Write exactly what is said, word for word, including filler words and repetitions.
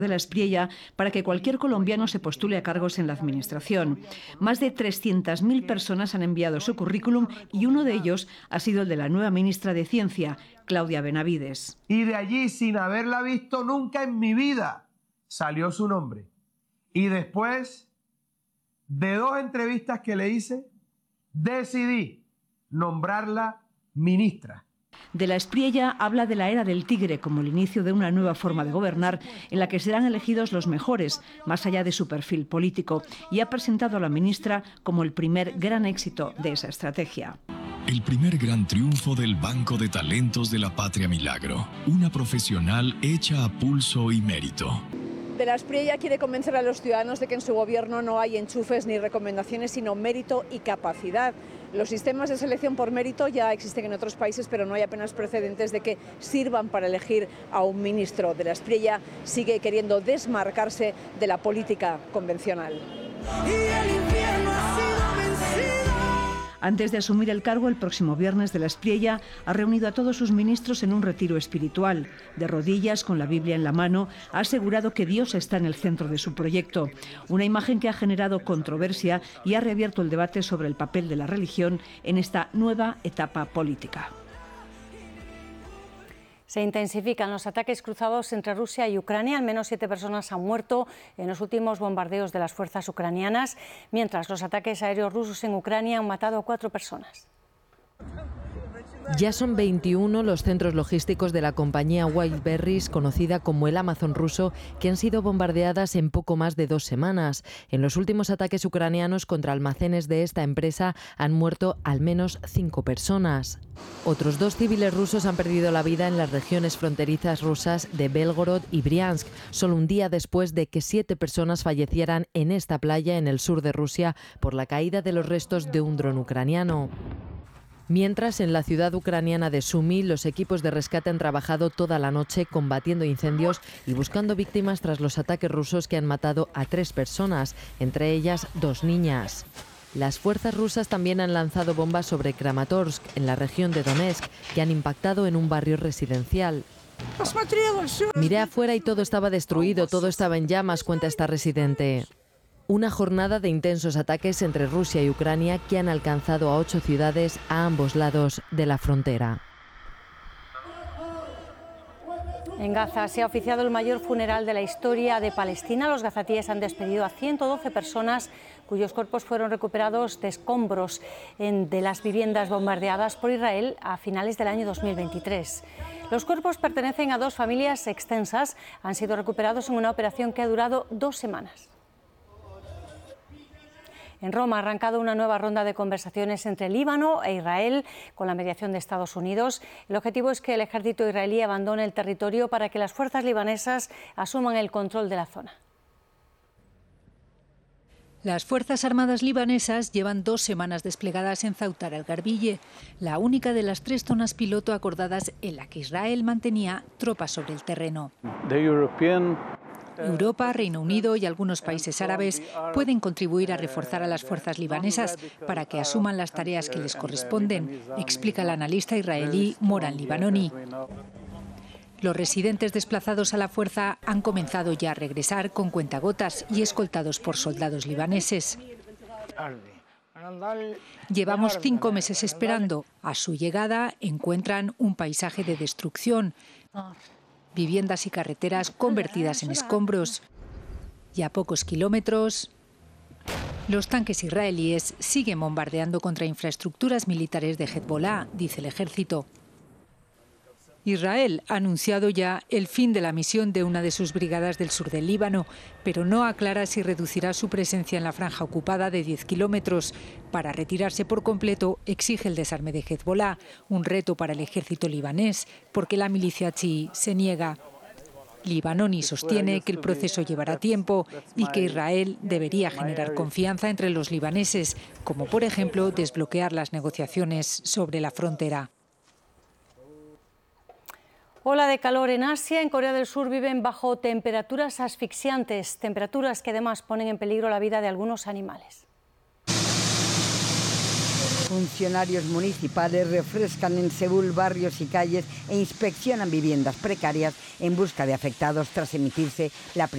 de la Espriella para que cualquier colombiano se postule a cargos en la administración. Más de trescientas mil personas han enviado su currículum y uno de ellos ha sido el de la nueva ministra de Ciencia, Claudia Benavides. Y de allí, sin haberla visto nunca en mi vida, salió su nombre. Y después de dos entrevistas que le hice, decidí nombrarla ministra. De la Espriella habla de la era del tigre como el inicio de una nueva forma de gobernar en la que serán elegidos los mejores, más allá de su perfil político, y ha presentado a la ministra como el primer gran éxito de esa estrategia. El primer gran triunfo del Banco de Talentos de la Patria Milagro. Una profesional hecha a pulso y mérito. De la Espriella quiere convencer a los ciudadanos de que en su gobierno no hay enchufes ni recomendaciones, sino mérito y capacidad. Los sistemas de selección por mérito ya existen en otros países, pero no hay apenas precedentes de que sirvan para elegir a un ministro. De la Espriella sigue queriendo desmarcarse de la política convencional. Y el infierno ha sido vencido. Antes de asumir el cargo el próximo viernes, de la Espriella ha reunido a todos sus ministros en un retiro espiritual. De rodillas, con la Biblia en la mano, ha asegurado que Dios está en el centro de su proyecto. Una imagen que ha generado controversia y ha reabierto el debate sobre el papel de la religión en esta nueva etapa política. Se intensifican los ataques cruzados entre Rusia y Ucrania. Al menos siete personas han muerto en los últimos bombardeos de las fuerzas ucranianas, mientras los ataques aéreos rusos en Ucrania han matado a cuatro personas. Ya son veintiuno los centros logísticos de la compañía Wildberries, conocida como el Amazon ruso, que han sido bombardeadas en poco más de dos semanas. En los últimos ataques ucranianos contra almacenes de esta empresa han muerto al menos cinco personas. Otros dos civiles rusos han perdido la vida en las regiones fronterizas rusas de Belgorod y Briansk, solo un día después de que siete personas fallecieran en esta playa en el sur de Rusia por la caída de los restos de un dron ucraniano. Mientras, en la ciudad ucraniana de Sumy, los equipos de rescate han trabajado toda la noche combatiendo incendios y buscando víctimas tras los ataques rusos que han matado a tres personas, entre ellas dos niñas. Las fuerzas rusas también han lanzado bombas sobre Kramatorsk, en la región de Donetsk, que han impactado en un barrio residencial. Miré afuera y todo estaba destruido, todo estaba en llamas, cuenta esta residente. Una jornada de intensos ataques entre Rusia y Ucrania que han alcanzado a ocho ciudades a ambos lados de la frontera. En Gaza se ha oficiado el mayor funeral de la historia de Palestina. Los gazatíes han despedido a ciento doce personas cuyos cuerpos fueron recuperados de escombros en, de las viviendas bombardeadas por Israel a finales del año dos mil veintitrés. Los cuerpos pertenecen a dos familias extensas. Han sido recuperados en una operación que ha durado dos semanas. En Roma ha arrancado una nueva ronda de conversaciones entre Líbano e Israel con la mediación de Estados Unidos. El objetivo es que el ejército israelí abandone el territorio para que las fuerzas libanesas asuman el control de la zona. Las Fuerzas Armadas libanesas llevan dos semanas desplegadas en Zautar al-Garbille, la única de las tres zonas piloto acordadas en la que Israel mantenía tropas sobre el terreno. Europa, Reino Unido y algunos países árabes pueden contribuir a reforzar a las fuerzas libanesas para que asuman las tareas que les corresponden, explica el analista israelí Moran Libanoni. Los residentes desplazados a la fuerza han comenzado ya a regresar con cuentagotas y escoltados por soldados libaneses. Llevamos cinco meses esperando. A su llegada encuentran un paisaje de destrucción, viviendas y carreteras convertidas en escombros. Y a pocos kilómetros, los tanques israelíes siguen bombardeando contra infraestructuras militares de Hezbollah, dice el ejército. Israel ha anunciado ya el fin de la misión de una de sus brigadas del sur del Líbano, pero no aclara si reducirá su presencia en la franja ocupada de diez kilómetros. Para retirarse por completo, exige el desarme de Hezbollah, un reto para el ejército libanés, porque la milicia chií se niega. Libanoni sostiene que el proceso llevará tiempo y que Israel debería generar confianza entre los libaneses, como por ejemplo desbloquear las negociaciones sobre la frontera. Ola de calor en Asia. En Corea del Sur viven bajo temperaturas asfixiantes, temperaturas que además ponen en peligro la vida de algunos animales. Funcionarios municipales refrescan en Seúl barrios y calles e inspeccionan viviendas precarias en busca de afectados tras emitirse la primera